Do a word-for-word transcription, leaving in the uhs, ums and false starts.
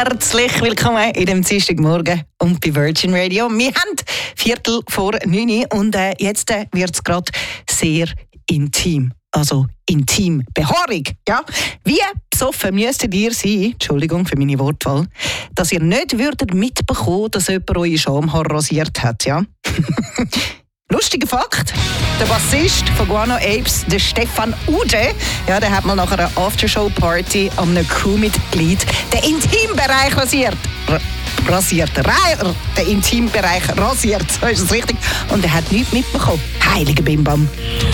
Herzlich willkommen in dem Dienstagmorgen und bei Virgin Radio. Wir haben Viertel vor neun und äh, jetzt äh, wird es gerade sehr intim. Also intim. Behaarung, ja. Wie besoffen müsstet ihr sein, Entschuldigung für meine Wortwahl, dass ihr nicht würdet mitbekommen, dass jemand eure Schamhaare rasiert hat, ja? Lustiger Fakt, der Bassist von Guano Apes, der Stefan Ude, ja, der hat mal nach einer Aftershow-Party an einem Crewmitglied den Intimbereich rasiert. R- rasiert, Ra- den Intimbereich rasiert, so ist es richtig. Und er hat nichts mitbekommen. Heiliger Bimbam.